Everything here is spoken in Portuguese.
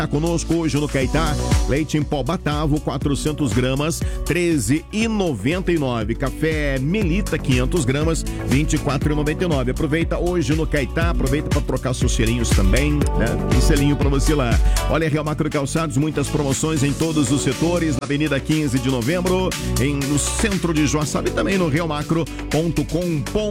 Conosco hoje no Caetá, leite em pó Batavo, 400 gramas, R$13,99. Café Melita, 500 gramas, R$24,99. Aproveita hoje no Caetá, aproveita para trocar seus selinhos também, né? Um selinho para você lá. Olha, Real Macro Calçados, muitas promoções em todos os setores, na Avenida 15 de Novembro, no centro de Joaçaba e também no realmacro.com.br.